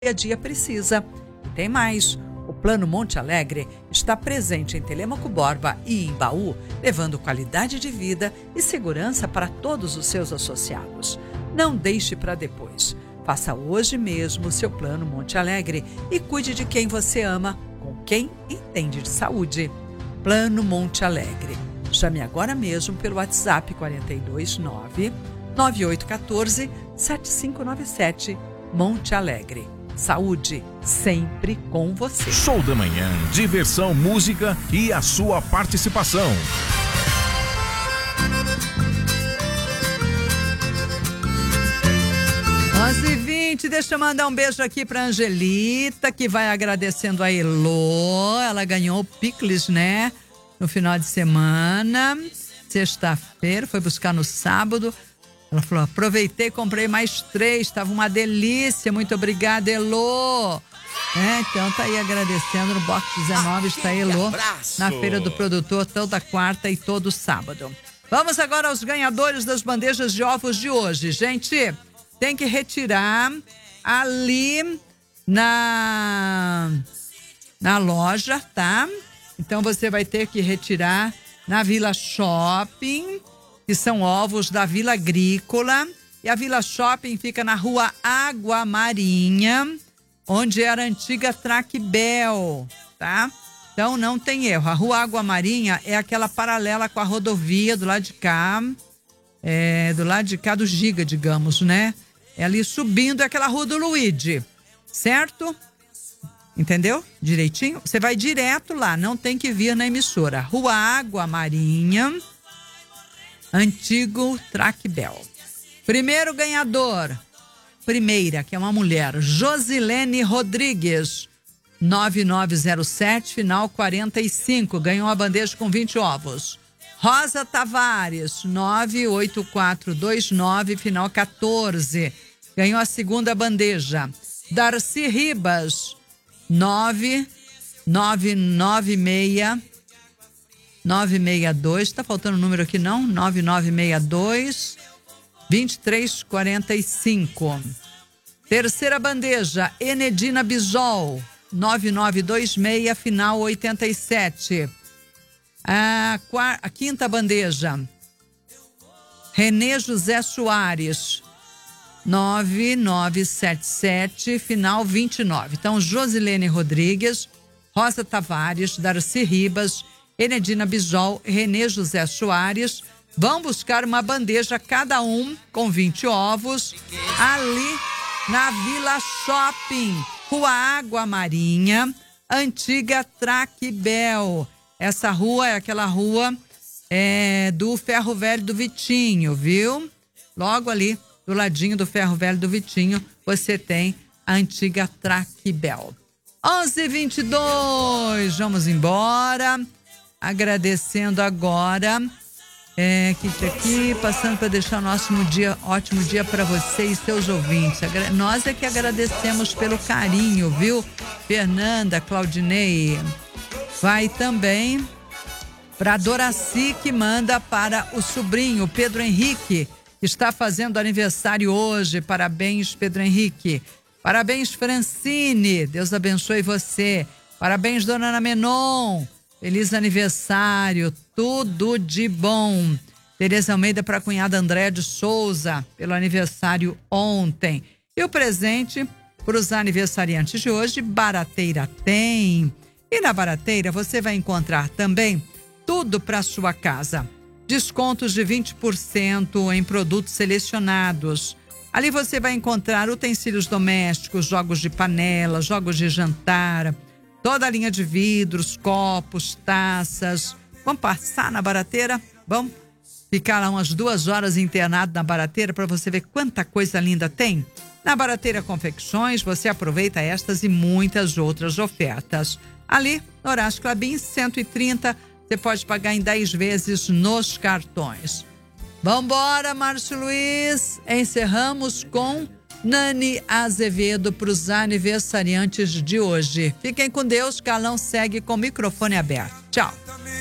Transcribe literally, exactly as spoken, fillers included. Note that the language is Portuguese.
a dia precisa. E tem mais. O Plano Monte Alegre está presente em Telêmaco Borba e em Baú, levando qualidade de vida e segurança para todos os seus associados. Não deixe para depois. Faça hoje mesmo o seu Plano Monte Alegre e cuide de quem você ama, com quem entende de saúde. Plano Monte Alegre. Chame agora mesmo pelo WhatsApp quatro dois nove, nove oito um quatro, sete cinco nove sete. Monte Alegre. Saúde sempre com você. Show da Manhã, diversão, música e a sua participação. onze e vinte, deixa eu mandar um beijo aqui pra Angelita, que vai agradecendo a Elô. Ela ganhou o picles, né? No final de semana, sexta-feira, foi buscar no sábado. Ela falou, aproveitei, comprei mais três, estava uma delícia, muito obrigada, Elô. É, então tá aí agradecendo, no box dezenove está a Elô, abraço. Na Feira do Produtor, toda quarta e todo sábado. Vamos agora aos ganhadores das bandejas de ovos de hoje. Gente, tem que retirar ali na, na loja, tá? Então você vai ter que retirar na Vila Shopping, que são ovos da Vila Agrícola. E a Vila Shopping fica na rua Água Marinha, onde era a antiga Traquibel, tá? Então não tem erro. A rua Água Marinha é aquela paralela com a rodovia do lado de cá, é, do lado de cá do Giga, digamos, né? É ali subindo aquela rua do Luigi, certo? Entendeu? Direitinho? Você vai direto lá, não tem que vir na emissora. Rua Água Marinha, antigo Traquibel. Primeiro ganhador, primeira, que é uma mulher, Josilene Rodrigues, nove nove zero sete, final quarenta e cinco, ganhou uma bandeja com vinte ovos. Rosa Tavares, nove oito quatro dois nove, final quatorze, ganhou a segunda bandeja. Darcy Ribas, nove nove nove seis nove seis dois, tá faltando número aqui não? nove nove seis dois, vinte e três quarenta e cinco. Terceira bandeja, Enedina Bisol, nove nove dois seis, final oitenta e sete. A, quarta, a quinta bandeja, Renê José Soares, nove nove sete sete, final vinte e nove. Então, Josilene Rodrigues, Rosa Tavares, Darcy Ribas, Enedina Bisol, Renê José Soares vão buscar uma bandeja cada um com vinte ovos ali na Vila Shopping, Rua Água Marinha, antiga Traquibel. Essa rua é aquela rua é, do Ferro Velho do Vitinho, viu? Logo ali, do ladinho do Ferro Velho do Vitinho, você tem a antiga Traquibel. onze e vinte e dois, vamos embora. Agradecendo agora, é, que tá aqui, passando para deixar o nosso dia, ótimo dia para você e seus ouvintes. Agra- Nós é que agradecemos pelo carinho, viu? Fernanda, Claudinei. Vai também para Doraci, que manda para o sobrinho Pedro Henrique, que está fazendo aniversário hoje. Parabéns, Pedro Henrique. Parabéns, Francine. Deus abençoe você. Parabéns, dona Ana Menon. Feliz aniversário. Tudo de bom. Tereza Almeida para a cunhada Andréa de Souza, pelo aniversário ontem. E o presente para os aniversariantes de hoje, Barateira tem. E na Barateira você vai encontrar também tudo para sua casa. Descontos de vinte por cento em produtos selecionados. Ali você vai encontrar utensílios domésticos, jogos de panela, jogos de jantar, toda a linha de vidros, copos, taças. Vamos passar na Barateira? Vamos ficar lá umas duas horas internado na Barateira para você ver quanta coisa linda tem? Na Barateira Confecções você aproveita estas e muitas outras ofertas. Ali, no Horácio Clabin, cento e trinta, você pode pagar em dez vezes nos cartões. Vambora, Márcio Luiz. Encerramos com Nani Azevedo para os aniversariantes de hoje. Fiquem com Deus, Calão segue com o microfone aberto. Tchau.